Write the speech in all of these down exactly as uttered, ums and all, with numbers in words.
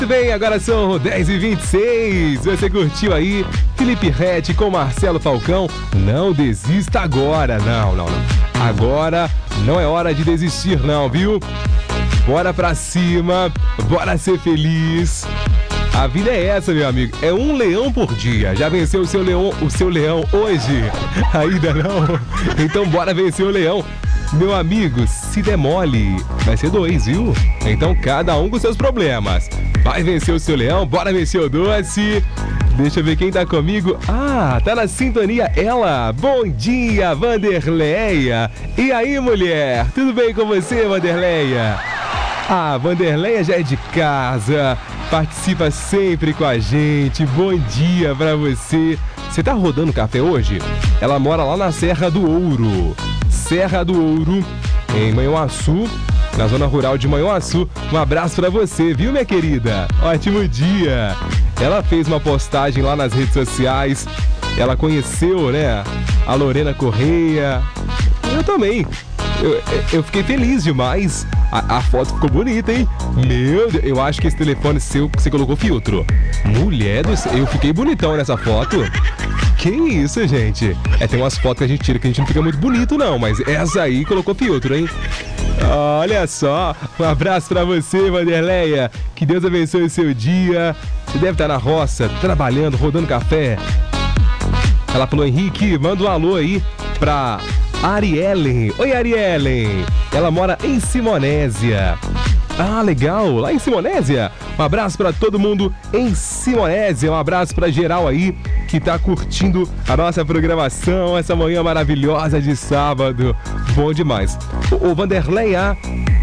Muito bem, agora são dez e vinte e seis. Você curtiu aí Felipe Ret com Marcelo Falcão? Não desista agora. Não, não, não. Agora não é hora de desistir não, viu? Bora pra cima, bora ser feliz. A vida é essa, meu amigo. É um leão por dia. Já venceu o seu leão, o seu leão hoje? Ainda não? Então bora vencer o leão. Meu amigo, se demole, vai ser dois, viu? Então cada um com seus problemas. Vai vencer o seu leão, bora vencer o doce. Deixa eu ver quem tá comigo. Ah, tá na sintonia ela. Bom dia, Vanderleia. E aí, mulher? Tudo bem com você, Vanderleia? Ah, Vanderleia já é de casa, participa sempre com a gente. Bom dia pra você. Você tá rodando café hoje? Ela mora lá na Serra do Ouro. Serra do Ouro, em Manhuaçu, na zona rural de Manhuaçu. Um abraço pra você, viu, minha querida? Ótimo dia! Ela fez uma postagem lá nas redes sociais. Ela conheceu, né, a Lorena Correia. Eu também. Eu, eu fiquei feliz demais. A, a foto ficou bonita, hein? Meu Deus, eu acho que esse telefone seu que você colocou filtro. Mulher do céu, eu fiquei bonitão nessa foto. Que isso, gente? É, tem umas fotos que a gente tira que a gente não fica muito bonito, não. Mas essa aí colocou filtro, hein? Olha só. Um abraço pra você, Vanderleia. Que Deus abençoe o seu dia. Você deve estar na roça, trabalhando, rodando café. Ela falou, Henrique, manda um alô aí pra Ariellen. Oi, Ariellen. Ela mora em Simonésia. Ah, legal, lá em Simonésia. Um abraço pra todo mundo em Simonésia. Um abraço pra geral aí que tá curtindo a nossa programação essa manhã maravilhosa de sábado. Bom demais. O, o Vanderleia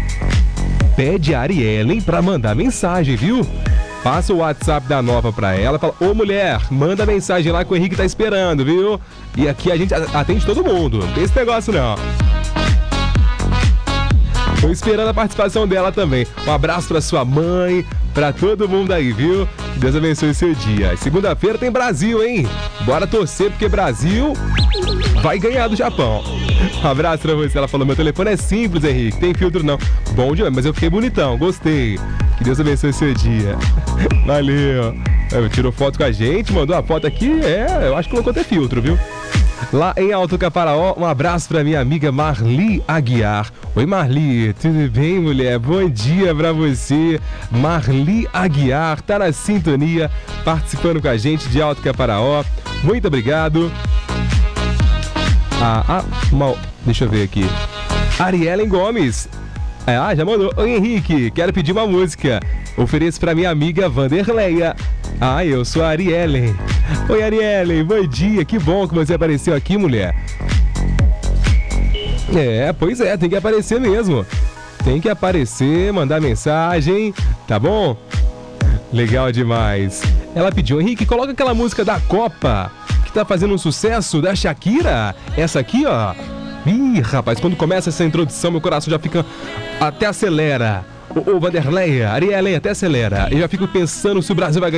pede a Ariellen pra mandar mensagem, viu? Passa o WhatsApp da Nova pra ela. Fala, ô mulher, manda mensagem lá que o Henrique tá esperando, viu? E aqui a gente atende todo mundo. Não tem esse negócio não. Tô esperando a participação dela também. Um abraço pra sua mãe, pra todo mundo aí, viu? Que Deus abençoe o seu dia. Segunda-feira tem Brasil, hein? Bora torcer, porque Brasil vai ganhar do Japão. Um abraço pra você. Ela falou, meu telefone é simples, Henrique, tem filtro não. Bom demais, mas eu fiquei bonitão, gostei. Que Deus abençoe o seu dia. Valeu. Tirou foto com a gente, mandou a foto aqui, é, eu acho que colocou até filtro, viu? Lá em Alto Caparaó, um abraço pra minha amiga Marli Aguiar. Oi, Marli, tudo bem, mulher? Bom dia pra você. Marli Aguiar tá na sintonia, participando com a gente de Alto Caparaó. Muito obrigado. Ah, ah mal, deixa eu ver aqui. Ariellen Gomes. Ah, já mandou. Oi, Henrique, quero pedir uma música. Ofereço pra minha amiga Vanderleia. Ah, eu sou a Ariellen. Oi, Ariellen, bom dia. Que bom que você apareceu aqui, mulher. É, pois é, tem que aparecer mesmo. Tem que aparecer, mandar mensagem, tá bom? Legal demais. Ela pediu, Henrique, coloca aquela música da Copa, que tá fazendo um sucesso, da Shakira. Essa aqui, ó. Ih, rapaz, quando começa essa introdução, meu coração já fica... Até acelera. Ô, ô Vanderleia, Ariellen, até acelera. Eu já fico pensando se o Brasil vai ganhar.